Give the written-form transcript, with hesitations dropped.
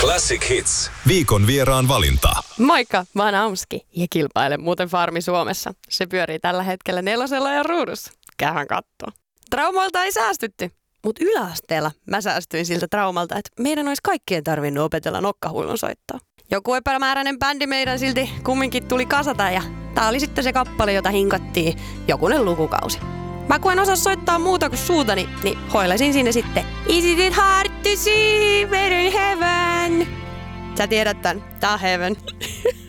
Classic Hits. Viikon vieraan valinta. Moikka, mä oon Amski ja kilpailen muuten Farmi Suomessa. Se pyörii tällä hetkellä 4 ja ruudussa. Käyhän kattoo. Traumalta ei säästytty, mutta yläasteella mä säästyin siltä traumalta, että meidän olisi kaikkien tarvinnut opetella nokkahuilun soittoa. Joku epämääräinen bändi meidän silti kumminkin tuli kasata ja tää oli sitten se kappale, jota hinkattiin jokunen lukukausi. Mä kun en osaa soittaa muuta kuin suutani, niin hoilasin sinne sitten Is it hard to see we're in heaven? Sä tiedät tän, tää on heaven.